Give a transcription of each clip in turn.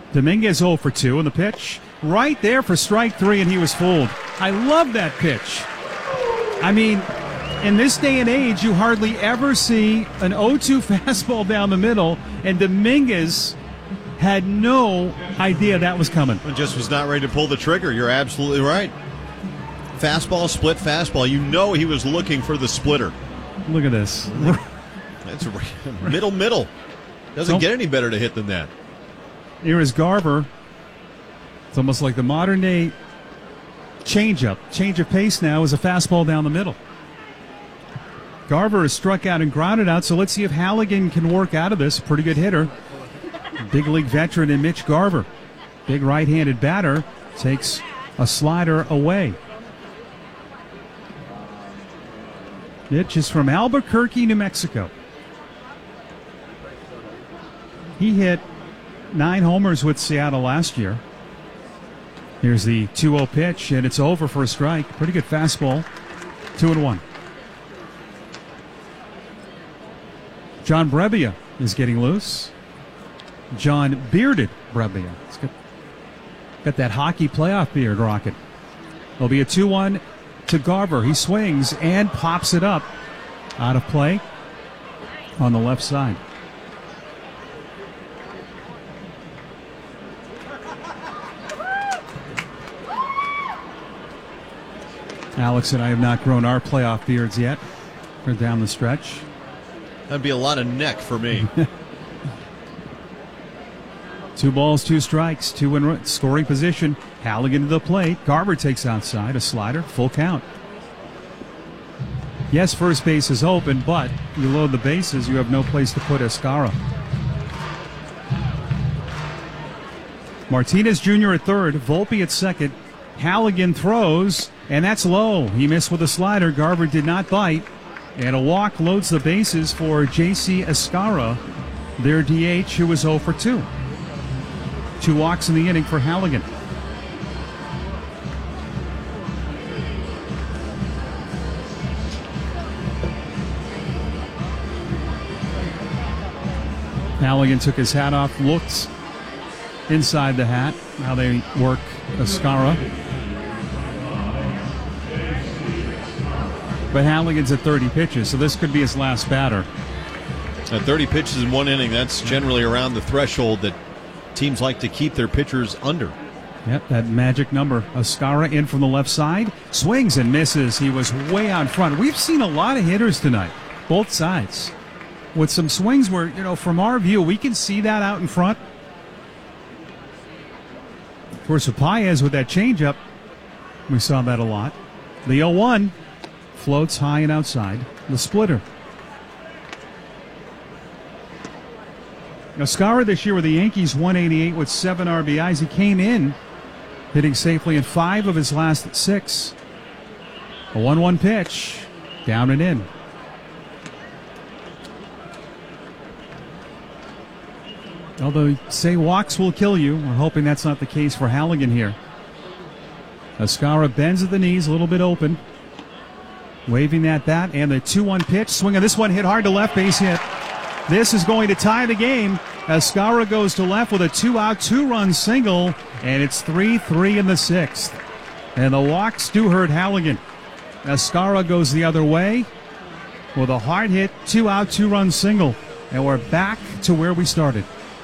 Dominguez 0 for 2 on the pitch. Right there for strike 3, and he was fooled. I love that pitch. I mean, in this day and age, you hardly ever see an 0-2 fastball down the middle, and Dominguez had no idea that was coming. Just was not ready to pull the trigger. You're absolutely right. Fastball, split fastball. You know he was looking for the splitter. Look at this. That's middle. Doesn't get any better to hit than that. Here is Garver. It's almost like the modern day changeup. Change of pace now is a fastball down the middle. Garver is struck out and grounded out, so let's see if Halligan can work out of this. Pretty good hitter. Big league veteran in Mitch Garver. Big right-handed batter. Takes a slider away. Mitch is from Albuquerque, New Mexico. He hit 9 homers with Seattle last year. Here's the 2-0 pitch, and it's over for a strike. Pretty good fastball. 2-1. John Brebbia is getting loose. John Bearded Brebbia. It's got that hockey playoff beard rocking. It'll be a 2-1 to Garver. He swings and pops it up. Out of play on the left side. Alex and I have not grown our playoff beards yet. We're down the stretch. That'd be a lot of neck for me. 2 balls, 2 strikes, 2 in scoring position. Halligan to the plate. Garver takes outside, a slider, full count. Yes, first base is open, but you load the bases, you have no place to put Escara. Martinez Jr. at third, Volpe at second. Halligan throws, and that's low. He missed with a slider. Garver did not bite. And a walk loads the bases for J.C. Escara, their DH, who was 0 for 2. 2 walks in the inning for Halligan. Halligan took his hat off, looked inside the hat. Now they work Escara. But Halligan's at 30 pitches, so this could be his last batter. At 30 pitches in 1 inning, that's generally around the threshold that teams like to keep their pitchers under. Yep, that magic number. Escara in from the left side, swings and misses. He was way out front. We've seen a lot of hitters tonight, both sides, with some swings where, from our view, we can see that out in front. Of course, Paez with that changeup, we saw that a lot. The 0-1 floats high and outside. The splitter. Escara this year with the Yankees, 188 with 7 RBIs. He came in hitting safely in 5 of his last 6. A 1-1 pitch, down and in. Although say walks will kill you, we're hoping that's not the case for Halligan here. Escara bends at the knees, a little bit open. Waving that bat, and the 2-1 pitch. Swing on this one, hit hard to left, base hit. This is going to tie the game. Escara goes to left with a 2-out, 2-run single, and it's 3-3 in the 6th. And the walks do hurt Halligan. Escara goes the other way with a hard hit, 2-out, 2-run single. And we're back to where we started.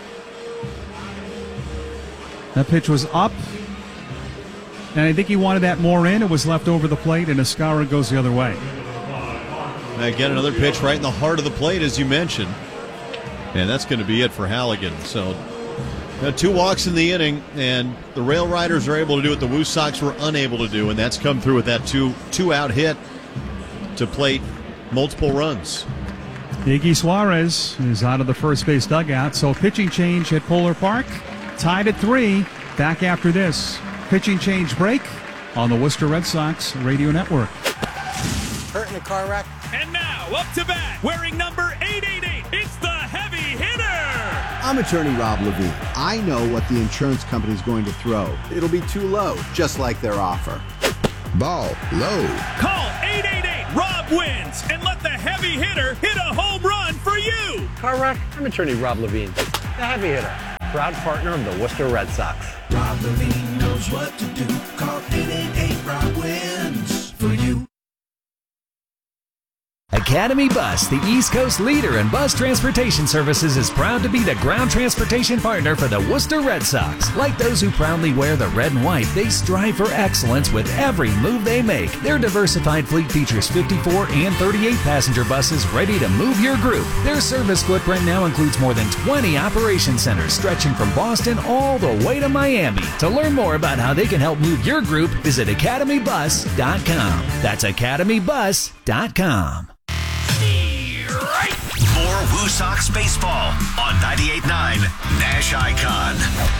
That pitch was up, and I think he wanted that more in. It was left over the plate, and Escara goes the other way. Again, another pitch right in the heart of the plate, as you mentioned. And that's going to be it for Halligan. So, 2 walks in the inning, and the Rail Riders are able to do what the Woo Sox were unable to do, and that's come through with that two-out hit to plate multiple runs. Iggy Suarez is out of the first base dugout, so pitching change at Polar Park. Tied at 3. Back after this pitching change break on the Worcester Red Sox Radio Network. Hurt in a car wreck. And now up to bat, wearing number 888, it's the heavy hitter. I'm attorney Rob Levine. I know what the insurance company is going to throw. It'll be too low, just like their offer. Ball low. Call 888-ROB wins and let the heavy hitter hit a home run for you. Car wreck. I'm attorney Rob Levine. The heavy hitter. proud partner of the Worcester Red Sox. Rob Levine knows what to do. Call 888 Rob wins for you. Academy Bus, the East Coast leader in bus transportation services, is proud to be the ground transportation partner for the Worcester Red Sox. Like those who proudly wear the red and white, they strive for excellence with every move they make. Their diversified fleet features 54 and 38 passenger buses ready to move your group. Their service footprint now includes more than 20 operation centers stretching from Boston all the way to Miami. To learn more about how they can help move your group, visit academybus.com. That's academybus.com. More Woo Sox baseball on 98.9 Nash Icon.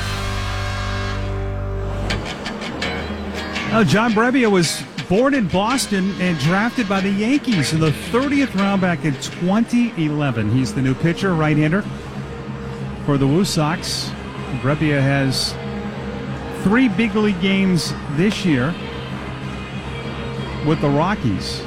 Now, John Brebbia was born in Boston and drafted by the Yankees in the 30th round back in 2011. He's the new pitcher, right-hander for the Woo Sox. Brebbia has 3 big league games this year with the Rockies.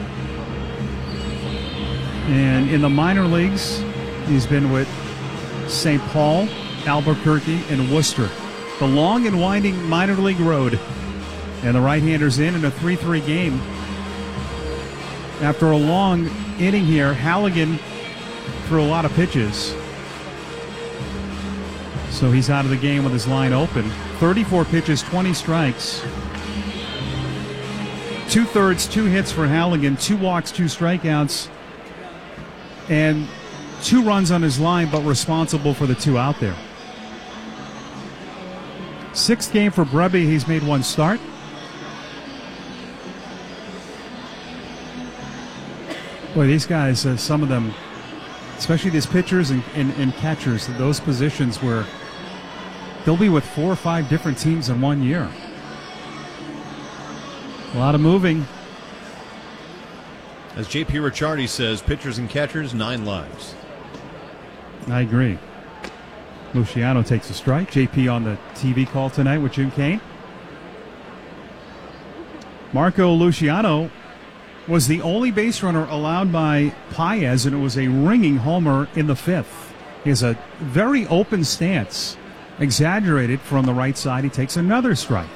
And in the minor leagues, he's been with St. Paul, Albuquerque, and Worcester. The long and winding minor league road. And the right-hander's in a 3-3 game. After a long inning here, Halligan threw a lot of pitches. So he's out of the game with his line open. 34 pitches, 20 strikes. 2/3, 2 hits for Halligan, 2 walks, 2 strikeouts. And 2 runs on his line, but responsible for the 2 out there. 6th game for Brebbia. He's made 1 start. Boy, these guys, some of them, especially these pitchers and catchers, those positions where they'll be with 4 or 5 different teams in 1 year. A lot of moving. As J.P. Ricciardi says, pitchers and catchers, 9 lives. I agree. Luciano takes a strike. J.P. on the TV call tonight with Jim Kane. Marco Luciano was the only base runner allowed by Paez, and it was a ringing homer in the 5th. He has a very open stance, exaggerated from the right side. He takes another strike.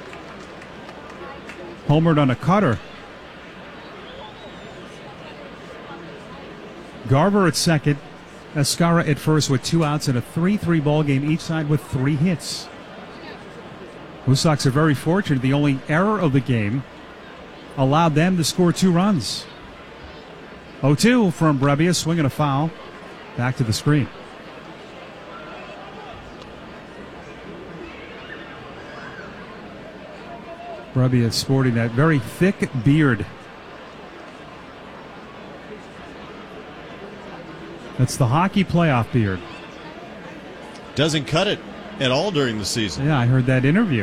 Homered on a cutter. Garver at second, Escara at first with 2 outs in a 3-3 ball game, each side with 3 hits. Woo Sox are very fortunate. The only error of the game allowed them to score 2 runs. 0-2 from Brebbia, swinging a foul. Back to the screen. Brebbia sporting that very thick beard. That's the hockey playoff beard. Doesn't cut it at all during the season. Yeah, I heard that interview.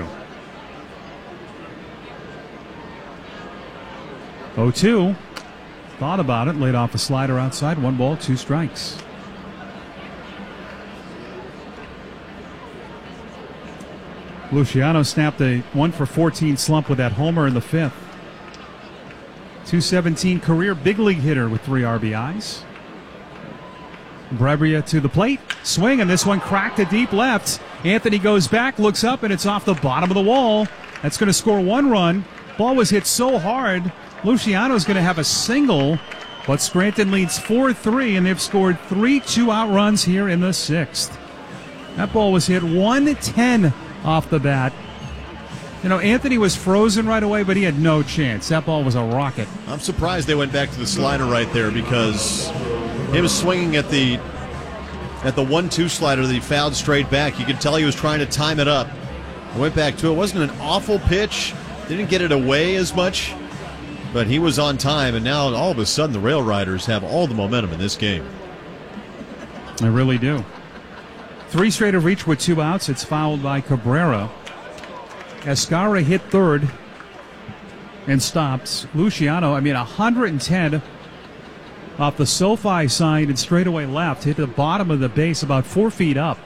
0-2. Thought about it. Laid off a slider outside. 1 ball, 2 strikes. Luciano snapped a 1-for-14 slump with that homer in the 5th. .217 career big league hitter with 3 RBIs. Brebbia to the plate, swing, and this one cracked to deep left. Anthony goes back, looks up, and it's off the bottom of the wall. That's going to score 1 run. Ball was hit so hard, Luciano's going to have a single, but Scranton leads 4-3, and they've scored 3 2-out runs here in the 6th. That ball was hit 110 off the bat. You know, Anthony was frozen right away, but he had no chance. That ball was a rocket. I'm surprised they went back to the slider right there, because he was swinging at the 1-2 slider that he fouled straight back. You could tell he was trying to time it up. I went back to it. It wasn't an awful pitch. They didn't get it away as much, but he was on time, and now all of a sudden the Rail Riders have all the momentum in this game. They really do. 3 straight of reach with 2 outs. It's fouled by Cabrera. Escara hit third and stops. Luciano, 110 off the SoFi side and straightaway left. Hit the bottom of the base about 4 feet up.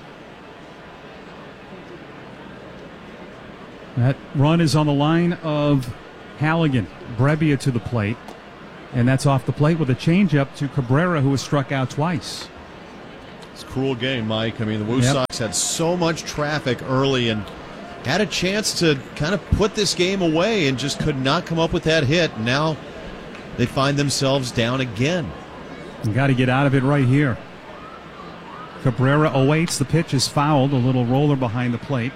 That run is on the line of Halligan. Brebbia to the plate. And that's off the plate with a changeup to Cabrera, who was struck out twice. It's a cruel game, Mike. I mean, the Woo Sox had so much traffic early and had a chance to kind of put this game away and just could not come up with that hit. Now they find themselves down again. You got to get out of it right here. Cabrera awaits. The pitch is fouled. A little roller behind the plate.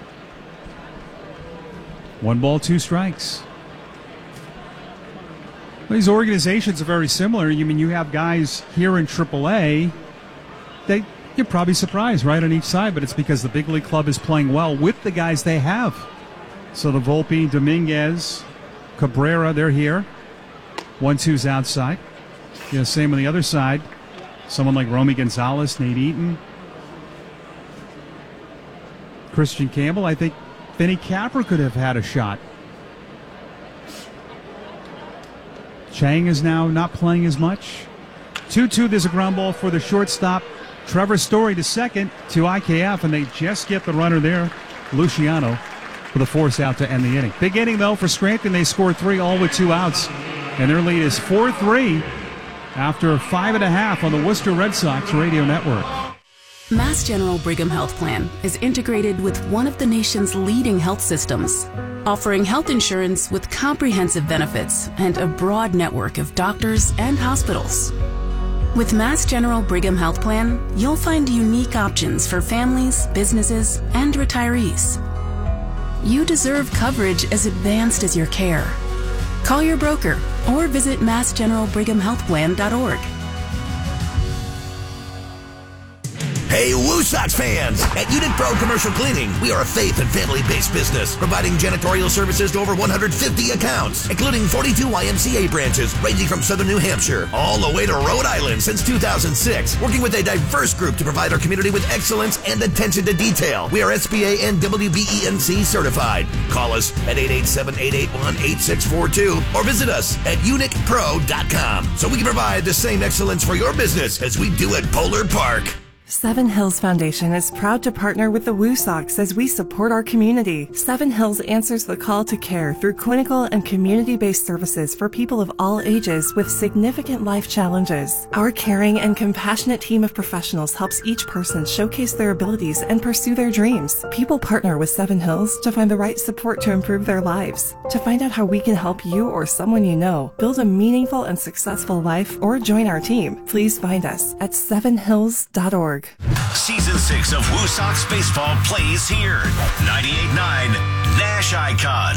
1 ball, 2 strikes. Well, these organizations are very similar. You mean you have guys here in AAA. You're probably surprised, right, on each side, but it's because the big league club is playing well with the guys they have. So the Volpe, Dominguez, Cabrera, they're here. 1-2's outside. Same on the other side. Someone like Romy Gonzalez, Nate Eaton, Christian Campbell. I think Vinny Capra could have had a shot. Chang is now not playing as much. 2-2, there's a ground ball for the shortstop. Trevor Story to second to IKF, and they just get the runner there, Luciano, for the force out to end the inning. Big inning, though, for Scranton. They scored 3, all with 2 outs, and their lead is 4-3 after 5.5 on the Worcester Red Sox radio network. Mass General Brigham Health Plan is integrated with one of the nation's leading health systems, offering health insurance with comprehensive benefits and a broad network of doctors and hospitals. With Mass General Brigham Health Plan, you'll find unique options for families, businesses, and retirees. You deserve coverage as advanced as your care. Call your broker or visit massgeneralbrighamhealthplan.org. Hey, Woo Sox fans! At Unit Pro Commercial Cleaning, we are a faith and family-based business, providing janitorial services to over 150 accounts, including 42 YMCA branches, ranging from southern New Hampshire all the way to Rhode Island since 2006, working with a diverse group to provide our community with excellence and attention to detail. We are SBA and WBENC certified. Call us at 887-881-8642 or visit us at unitpro.com so we can provide the same excellence for your business as we do at Polar Park. Seven Hills Foundation is proud to partner with the Woo Sox as we support our community. Seven Hills answers the call to care through clinical and community-based services for people of all ages with significant life challenges. Our caring and compassionate team of professionals helps each person showcase their abilities and pursue their dreams. People partner with Seven Hills to find the right support to improve their lives. To find out how we can help you or someone you know build a meaningful and successful life or join our team, please find us at sevenhills.org. Season 6 of Woo Sox Baseball plays here. 98.9 Nash Icon.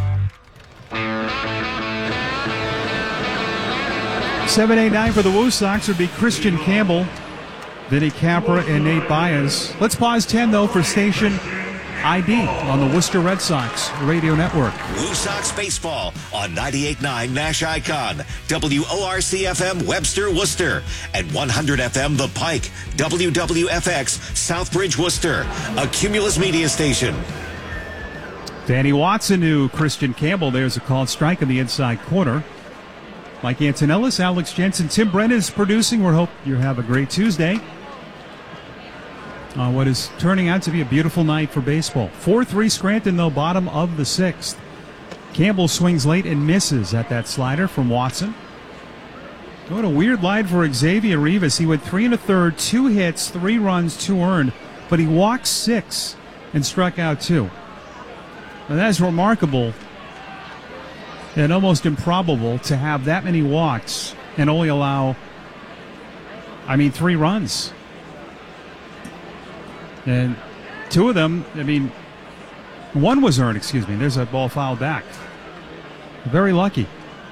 7-8-9 for the Woo Sox would be Christian Campbell, Vinny Capra, and Nate Baez. Let's pause 10, though, for station ID on the Worcester Red Sox radio network. Woo Sox Baseball on 98.9 Nash Icon, WORC-FM Webster, Worcester, and 100 FM The Pike, WWFX Southbridge, Worcester, a Cumulus media station. Danny Watson to Christian Campbell. There's a called strike in the inside corner. Mike Antonellis, Alex Jensen, Tim Brennan is producing. We hope you have a great Tuesday. What is turning out to be a beautiful night for baseball. 4-3 Scranton, though, bottom of the 6th. Campbell swings late and misses at that slider from Watson. What a weird line for Xavier Rivas. He went 3 1/3, 2 hits, 3 runs, 2 earned, but he walked 6 and struck out 2. Now, that's remarkable and almost improbable to have that many walks and only allow, 3 runs. And 2 of them, 1 was earned, There's a ball fouled back. Very lucky.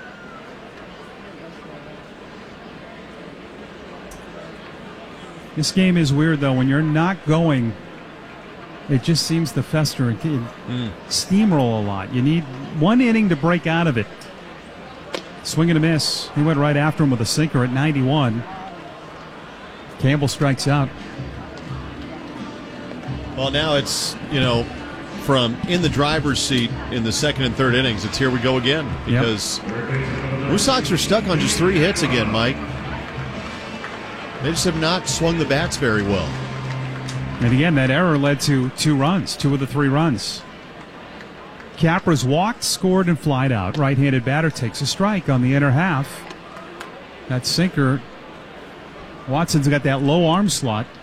This game is weird, though. When you're not going, it just seems to fester and steamroll a lot. You need 1 inning to break out of it. Swing and a miss. He went right after him with a sinker at 91. Campbell strikes out. Well, now it's, from in the driver's seat in the 2nd and 3rd innings, it's here we go again. Because Woo Sox are stuck on just 3 hits again, Mike. They just have not swung the bats very well. And again, that error led to 2 runs, 2 of the 3 runs. Capra's walked, scored, and flied out. Right-handed batter takes a strike on the inner half. That sinker, Watson's got that low arm slot.